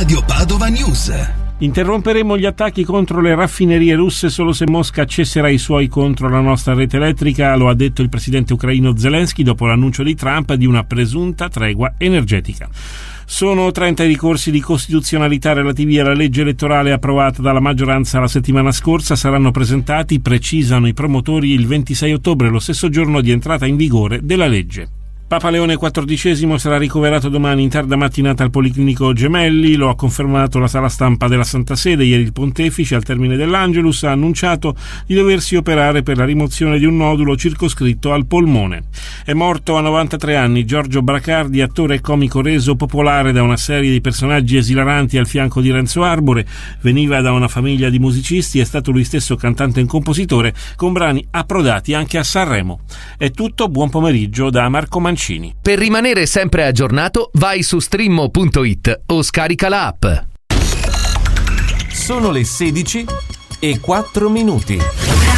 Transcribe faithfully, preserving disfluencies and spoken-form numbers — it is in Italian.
Radio Padova News. Interromperemo gli attacchi contro le raffinerie russe solo se Mosca cesserà i suoi contro la nostra rete elettrica, lo ha detto il presidente ucraino Zelensky dopo l'annuncio di Trump di una presunta tregua energetica. Sono trenta i ricorsi di costituzionalità relativi alla legge elettorale approvata dalla maggioranza la settimana scorsa. Saranno presentati, precisano i promotori, il ventisei ottobre, lo stesso giorno di entrata in vigore della legge. Papa Leone quattordicesimo sarà ricoverato domani in tarda mattinata al Policlinico Gemelli, lo ha confermato la sala stampa della Santa Sede. Ieri il pontefice, al termine dell'Angelus, ha annunciato di doversi operare per la rimozione di un nodulo circoscritto al polmone. È morto a novantatré anni Giorgio Bracardi, attore e comico reso popolare da una serie di personaggi esilaranti al fianco di Renzo Arbore. Veniva da una famiglia di musicisti, è stato lui stesso cantante e compositore, con brani approdati anche a Sanremo. È tutto, buon pomeriggio da Marco Mancini. Per rimanere sempre aggiornato, vai su streammo punto it o scarica la app. Sono le sedici e quattro minuti.